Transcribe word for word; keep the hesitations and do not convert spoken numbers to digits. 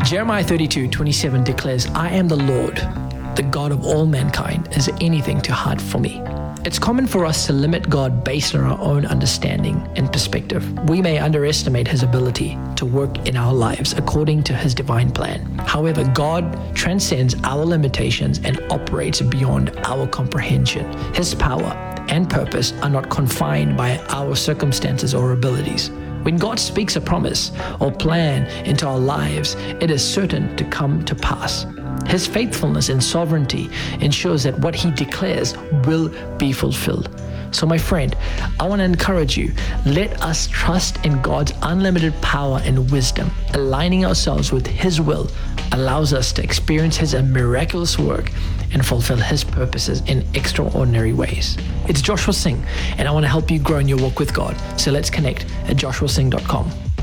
Jeremiah thirty-two twenty-seven declares, I am the Lord, the God of all mankind. Is anything too hard for me? It's common for us to limit God based on our own understanding and perspective. We may underestimate His ability to work in our lives according to His divine plan. However, God transcends our limitations and operates beyond our comprehension. His power and purpose are not confined by our circumstances or abilities. When God speaks a promise or plan into our lives, it is certain to come to pass. His faithfulness and sovereignty ensures that what He declares will be fulfilled. So my friend, I want to encourage you, let us trust in God's unlimited power and wisdom. Aligning ourselves with His will allows us to experience His miraculous work and fulfill His purposes in extraordinary ways. It's Joshua Singh, and I want to help you grow in your walk with God. So let's connect at joshua singh dot com.